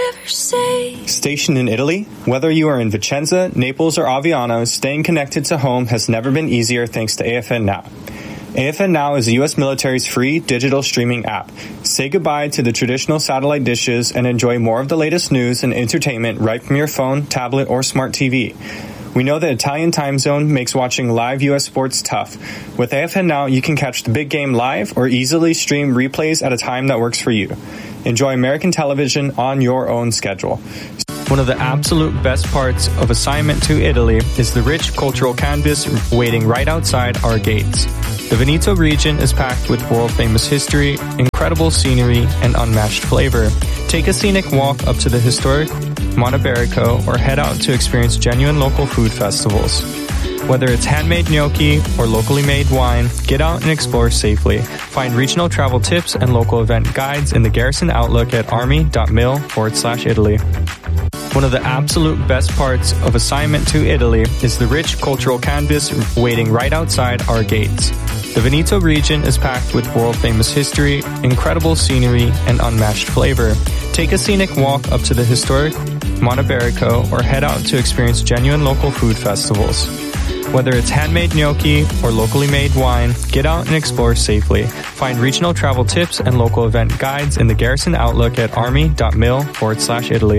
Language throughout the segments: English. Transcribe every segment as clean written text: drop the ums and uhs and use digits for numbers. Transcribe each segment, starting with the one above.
never say. Stationed in Italy, whether you are in Vicenza, Naples, or Aviano, staying connected to home has never been easier thanks to AFN Now. AFN Now is the U.S. military's free digital streaming app. Say goodbye to the traditional satellite dishes and enjoy more of the latest news and entertainment right from your phone, tablet, or smart TV. We know the Italian time zone makes watching live U.S. sports tough. With AFN Now, you can catch the big game live or easily stream replays at a time that works for you. Enjoy American television on your own schedule. One of the absolute best parts of assignment to Italy is the rich cultural canvas waiting right outside our gates. The Veneto region is packed with world-famous history, incredible scenery, and unmatched flavor. Take a scenic walk up to the historic Monte Berico or head out to experience genuine local food festivals. Whether it's handmade gnocchi or locally made wine, get out and explore safely. Find regional travel tips and local event guides in the Garrison Outlook at army.mil/Italy. One of the absolute best parts of assignment to Italy is the rich cultural canvas waiting right outside our gates. The Veneto region is packed with world-famous history, incredible scenery, and unmatched flavor. Take a scenic walk up to the historic Monte Berico or head out to experience genuine local food festivals. Whether it's handmade gnocchi or locally made wine, get out and explore safely. Find regional travel tips and local event guides in the Garrison Outlook at army.mil/Italy.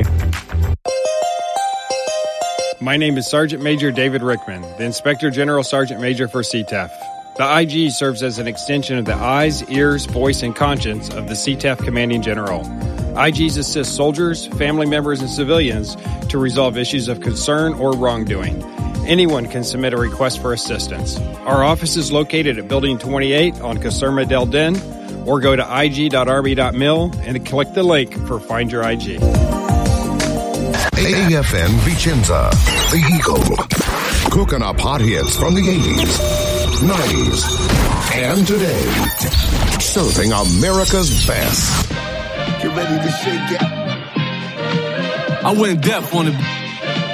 My name is Sergeant Major David Rickman, the Inspector General Sergeant Major for CTEF. The IG serves as an extension of the eyes, ears, voice, and conscience of the CTEF Commanding General. IGs assist soldiers, family members, and civilians to resolve issues of concern or wrongdoing. Anyone can submit a request for assistance. Our office is located at Building 28 on Caserma del Den, or go to ig.army.mil and click the link for Find Your IG. AFN Vicenza, The Eagle. Cooking up hot hits from the 80s, 90s, and today. Serving America's best. Get ready to shake it. I went deaf on it.